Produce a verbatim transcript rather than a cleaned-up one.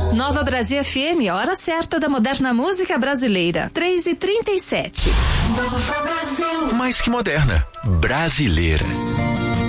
Nova Brasil F M, hora certa da moderna música brasileira. três e trinta e sete. Mais que moderna, brasileira.